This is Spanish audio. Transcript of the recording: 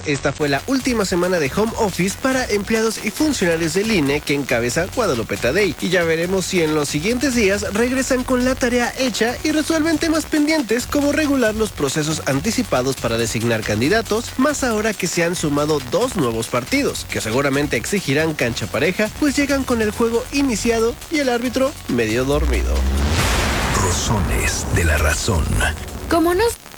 esta fue la última semana de home office para empleados y funcionarios del INE que encabeza Guadalupe Tadei. Y ya veremos si en los siguientes días regresan con la tarea hecha y resuelven temas pendientes como regular los procesos anticipados para designar candidatos, más ahora que se han sumado 2 nuevos partidos, que seguramente exigirán cancha pareja, pues llegan con el juego iniciado y el árbitro medio dormido. Razones de la razón. Como nos